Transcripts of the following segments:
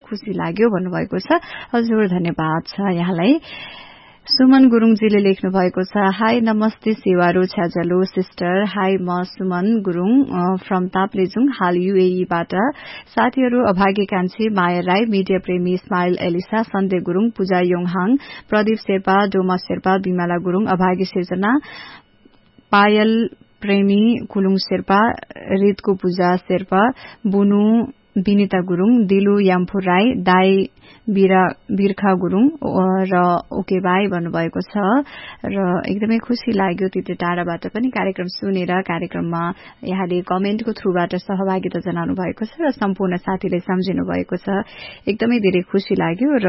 खुसी लाग्यो भन्नुभएको छ। हजुर धन्यवाद छ यहाँलाई। सुमन गुरुङजीले लेख्नु भएको छ, हाई नमस्ते सेवारो छ्याजलो सिस्टर। हाई म सुमन गुरुङ फ्रम ताप्लेजुङ, हाल UAE-बाट। साथीहरू अभागे कान्छी, माया राई, मिडिया प्रेमी इस्माइल एलिसा, सन्देह गुरुङ, पूजा योङहाङ, प्रदीप शेर्पा, डोमा शेर्पा, बिमला गुरुङ, अभागे सिर्जना, पायल प्रेमी कुलुङ शेर्पा, रितको पूजा शेर्पा, बुनु विनिता गुरुङ, दिलु याम्फु राई, दाई बिर्खा गुरुङ र ओके बाई भन्नुभएको छ। र एकदमै खुसी लाग्यो त्यति टाढाबाट पनि कार्यक्रम सुनेर कार्यक्रममा यहाँले कमेन्टको थ्रुबाट सहभागिता जनाउनु भएको छ र सम्पूर्ण साथीले सम्झिनु भएको छ। एकदमै धेरै खुसी लाग्यो। र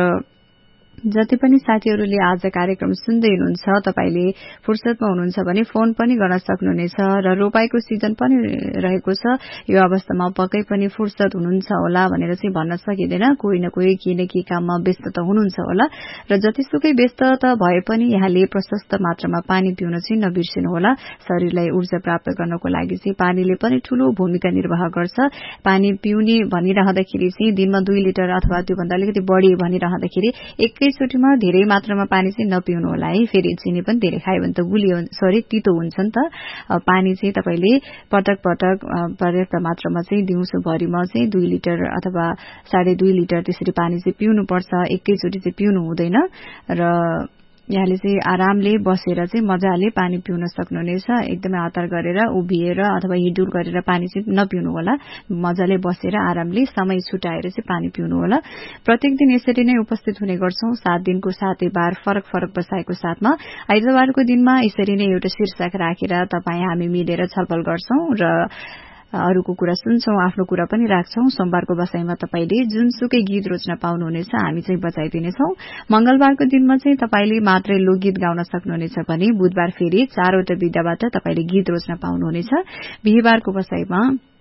जति पनि साथीहरूले आज कार्यक्रम सुन्दै हुनुहुन्छ, तपाईले फुर्सदमा हुनुहुन्छ भने फोन पनि गर्न सक्नुहुनेछ र रोपाईको सिजन पनि रहेको छ। यो अवस्थामा पक्कै पनि फुर्सद हुनुहुन्छ होला भनेर चाहिँ भन्न सकिँदैन। कोही न कोही केही न केही काममा व्यस्त त हुनुहुन्छ होला र जतिसुकै व्यस्त त भए पनि यहाँले प्रशस्त मात्रामा पानी पिउन चाहिँ नबिर्सिनु होला। शरीरलाई ऊर्जा प्राप्त गर्नको लागि चाहिँ पानीले पनि ठूलो भूमिका निर्वाह गर्छ। पानी पिउने भनिरहँदाखेरि चाहिँ दिनमा 2 लिटर अथवा त्योभन्दा अलिकति बढ़ी भनिरहँदाखेरि एकैचोटीमा धेरै मात्रामा पानी चाहिँ नपिउनु होला है। फेरि चिनी पनि धेरै खायो भने त तितो हुन्छ नि त। पानी चाहिँ तपाईले पटक पटक पर्याप्त मात्रामा चाहिँ दिउँसोभरिमा चाहिँ 2 लिटर अथवा 2.5 लिटर त्यसरी पानी चाहिँ पिउनुपर्छ। एकैचोटी चाहिँ पिउनु हुँदैन। र यहाँले चाहिँ आरामले बसेर चाहिँ मजाले पानी पिउन सक्नुहुनेछ। एकदमै हतार गरेर उभिएर अथवा हिडुल गरेर पानी चाहिँ नपिउनु होला। मजाले बसेर आरामले समय छुटाएर चाहिँ पानी पिउनु होला। प्रत्येक दिन यसरी नै उपस्थित हुने गर्छौं 7 दिनको 7 बार फरक बसाइको साथमा। आइतबारको दिनमा यसरी नै एउटा शीर्षक राखेर तपाई हामी मिलेर छलफल गर्छौं र अरूको कुरा सुन्छौं, आफ्नो कुरा पनि राख्छौं। सोमबारको बसाईमा तपाईले जुनसुकै गीत रोज्न पाउनुहुनेछ, हामी चाहिँ बजाइदिनेछौं। मंगलबारको दिनमा चाहिँ तपाईले मात्रै लोकगीत गाउन सक्नुहुनेछ भने बुधबार फेरि 4 वटा विधाबाट तपाईले गीत रोज्न पाउनुहुनेछ। बिहीबारको बसाईमा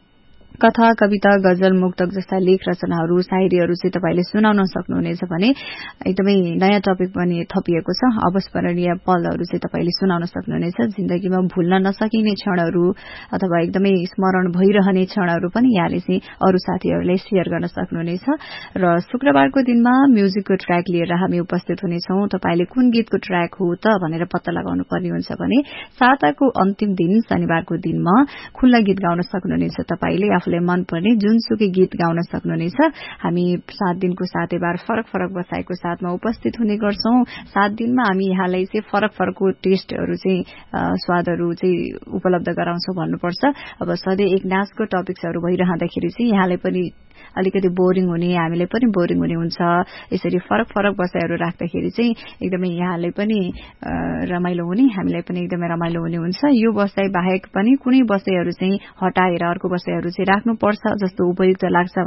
कथा, कविता, गजल, मुक्तक जस्ता लेख रचनाहरू, शायरीहरू चाहिँ तपाईले सुनाउन सक्नुहुनेछ भने एकदमै नयाँ टपिक पनि थपिएको छ। अविस्मरणीय पलहरू चाहिँ तपाईले सुनाउन सक्नुहुनेछ। जिन्दगीमा भुल्न नसकिने क्षणहरू अथवा एकदमै स्मरण भइरहने क्षणहरू पनि यहाँले चाहिँ अरू साथीहरूलाई शेयर गर्न सक्नुहुनेछ। र शुक्रबारको दिनमा म्युजिकको ट्र्याक लिएर हामी उपस्थित हुनेछौं। तपाईले कुन गीतको ट्र्याक हो त भनेर पत्ता लगाउनु पर्ने हुन्छ भने साताको अन्तिम दिन शनिबारको दिनमा खुल्ला गीत गाउन सक्नुहुनेछ। तपाईले आफूलाई मनपर्ने जुनसुकै गीत गाउन सक्नुहुनेछ। हामी 7 दिनको 7 बार फरक बसाइको साथमा उपस्थित हुने गर्छौं। 7 दिनमा हामी यहाँलाई चाहिँ फरक टेस्टहरू चाहिँ स्वादहरू चाहिँ उपलब्ध गराउँछौं भन्नुपर्छ। अब सधैँ एक नाचको टपिक्सहरू भइरहँदाखेरि चाहिँ यहाँलाई पनि अलिकति बोरिङ हुने, हामीलाई पनि बोरिङ हुने हुन्छ। यसरी फरक बसाइहरू राख्दाखेरि चाहिँ एकदमै यहाँलाई पनि रमाइलो हुने, हामीलाई पनि एकदमै रमाइलो हुने हुन्छ। यो बसाइ बाहेक पनि कुनै बसाइहरू चाहिँ हटाएर अर्को बसाइहरू चाहिँ राख्नुपर्छ जस्तो उपयुक्त लाग्छ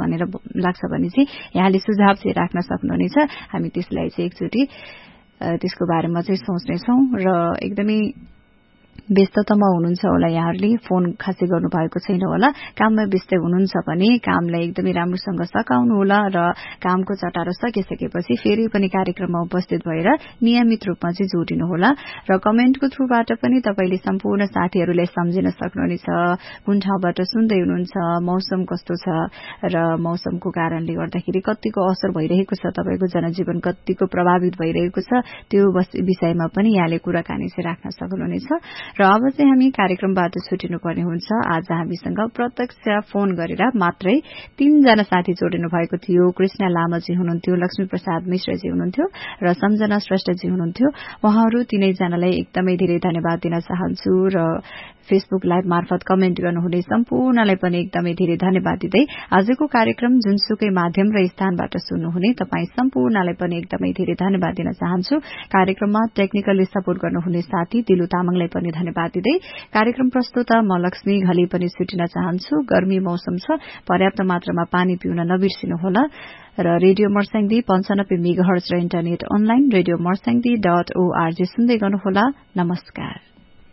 भने चाहिँ यहाँले सुझाव चाहिँ राख्न सक्नुहुनेछ। हामी त्यसलाई चाहिँ एकचोटि त्यसको बारेमा चाहिँ सोच्नेछौं। र एकदमै व्यस्ततामा हुनुहुन्छ होला, यहाँहरूले फोन खासै गर्नु भएको छैन होला। काममा व्यस्त हुनुहुन्छ भने कामलाई एकदमै राम्रोसँग सकाउनु होला र कामको चटारो सकिसकेपछि फेरि पनि कार्यक्रममा उपस्थित भएर नियमित रूपमा चाहिँ जोडिनु होला। र कमेन्टको थ्रुबाट पनि तपाईले सम्पूर्ण साथीहरूलाई सम्झिन सक्नुहुनेछ। कुन ठाउँबाट सुन्दै हुनुहुन्छ, मौसम कस्तो छ र मौसमको कारणले गर्दाखेरि कतिको असर भइरहेको छ, तपाईको जनजीवन कतिको प्रभावित भइरहेको छ, त्यो विषयमा पनि यहाँले कुराकानी चाहिँ राख्न सक्नुहुनेछ। र अब चाहिँ हामी कार्यक्रमबाट छुटिनुपर्ने हुन्छ। आज हामीसँग प्रत्यक्ष फोन गरेर मात्रै 3 जना साथी जोडिनु भएको थियो। कृष्ण लामाजी हुनुहुन्थ्यो, लक्ष्मी प्रसाद मिश्रजी हुनुहुन्थ्यो र सम्झना श्रेष्ठजी हुनुहुन्थ्यो। उहाँहरू तीनैजनालाई एकदमै धेरै धन्यवाद दिन चाहन्छु र फेसबुक लाइभ मार्फत कमेन्ट गर्नुहुने सम्पूर्णलाई पनि एकदमै धेरै धन्यवाद दिँदै आजको कार्यक्रम जुनसुकै माध्यम र स्थानबाट सुन्नुहुने तपाई सम्पूर्णलाई पनि एकदमै धेरै धन्यवाद दिन चाहन्छु। कार्यक्रममा टेक्निकली सपोर्ट गर्नुहुने साथी दिलु तामाङलाई पनि धन्यवाद दिँदै कार्यक्रम प्रस्तुता म लक्ष्मी घले पनि छुटिन चाहन्छु। गर्मी मौसम छ, पर्याप्त मात्रामा पानी पिउन नबिर्सिनुहोला र रेडियो मर्स्याङदी 95 मेगाहर्ज र इन्टरनेट अनलाइन रेडियो मर्स्याङदी.org सुन्दै गर्नुहोला। नमस्कार।